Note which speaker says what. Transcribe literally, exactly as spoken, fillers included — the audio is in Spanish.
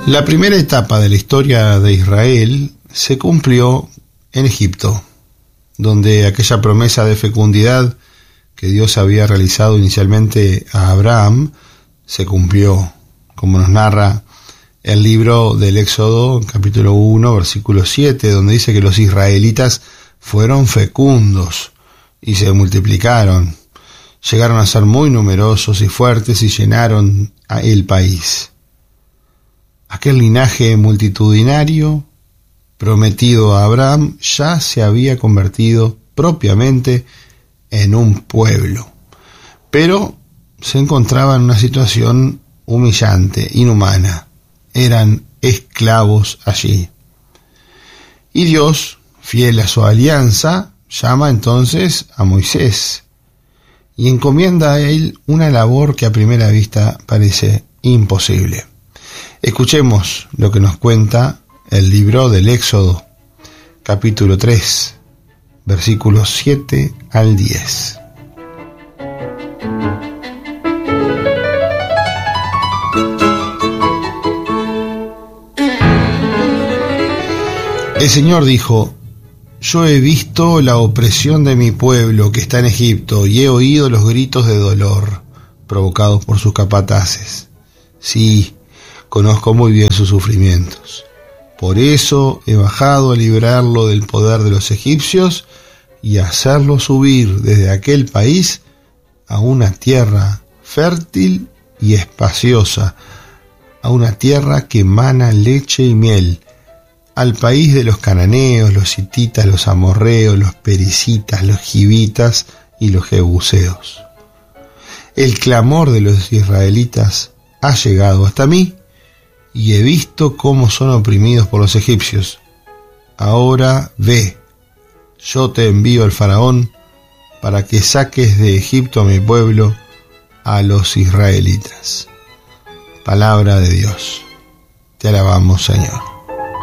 Speaker 1: La primera etapa de la historia de Israel se cumplió en Egipto, donde aquella promesa de fecundidad que Dios había realizado inicialmente a Abraham se cumplió, como nos narra el libro del Éxodo, capítulo uno, versículo siete, donde dice que los israelitas fueron fecundos y se multiplicaron, llegaron a ser muy numerosos y fuertes y llenaron a el país. Aquel linaje multitudinario prometido a Abraham ya se había convertido propiamente en un pueblo, pero se encontraba en una situación humillante, inhumana. Eran esclavos allí. Y Dios, fiel a su alianza, llama entonces a Moisés y encomienda a él una labor que a primera vista parece imposible. Escuchemos lo que nos cuenta el libro del Éxodo, capítulo tres, versículos siete al diez. El Señor dijo: Yo he visto la opresión de mi pueblo que está en Egipto y he oído los gritos de dolor provocados por sus capataces. Sí, conozco muy bien sus sufrimientos. Por eso he bajado a librarlo del poder de los egipcios y a hacerlo subir desde aquel país a una tierra fértil y espaciosa, a una tierra que emana leche y miel, al país de los cananeos, los hititas, los amorreos, los pericitas, los givitas y los jebuseos. El clamor de los israelitas ha llegado hasta mí, y he visto cómo son oprimidos por los egipcios. Ahora ve, yo te envío al faraón para que saques de Egipto a mi pueblo, a los israelitas. Palabra de Dios. Te alabamos, Señor.